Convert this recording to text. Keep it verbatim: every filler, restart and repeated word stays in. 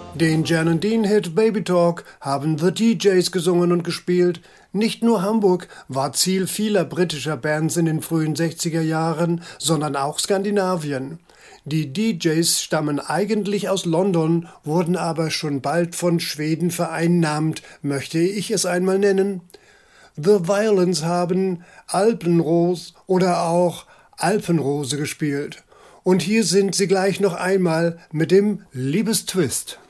Den Jan and Dean-Hit Baby Talk haben The D Js gesungen und gespielt. Nicht nur Hamburg war Ziel vieler britischer Bands in den frühen sechziger Jahren, sondern auch Skandinavien. Die D Js stammen eigentlich aus London, wurden aber schon bald von Schweden vereinnahmt, möchte ich es einmal nennen. The Violence haben Alpenrose oder auch Alpenrose gespielt. Und hier sind sie gleich noch einmal mit dem Liebestwist.